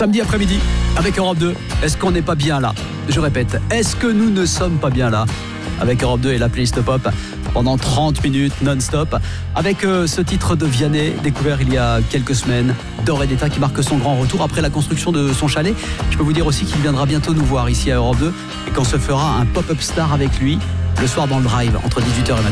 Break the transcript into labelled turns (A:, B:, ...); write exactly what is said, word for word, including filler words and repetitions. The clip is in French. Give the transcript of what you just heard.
A: Samedi après-midi avec Europe deux. Est-ce qu'on n'est pas bien là? Je répète, est-ce que nous ne sommes pas bien là avec Europe deux et la playlist pop pendant trente minutes non-stop avec euh, ce titre de Vianney découvert il y a quelques semaines, Doré d'État, qui marque son grand retour après la construction de son chalet. Je peux vous dire aussi qu'il viendra bientôt nous voir ici à Europe deux et qu'on se fera un pop-up star avec lui le soir dans le drive entre dix-huit heures et vingt heures.